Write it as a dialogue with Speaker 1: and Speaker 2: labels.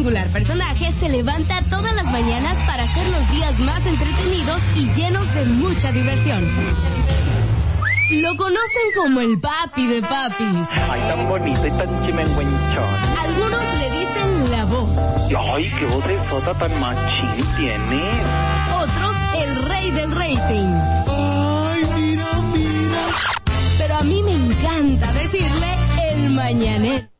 Speaker 1: singular personaje se levanta todas las mañanas para hacer los días más entretenidos y llenos de mucha diversión. Lo conocen como el papi de papi.
Speaker 2: Ay, tan bonito y tan chimenguenchón.
Speaker 1: Algunos le dicen la voz.
Speaker 2: Ay, qué vocesota tan machín tienes.
Speaker 1: Otros, el rey del rating.
Speaker 3: Ay, mira.
Speaker 1: Pero a mí me encanta decirle el mañanero.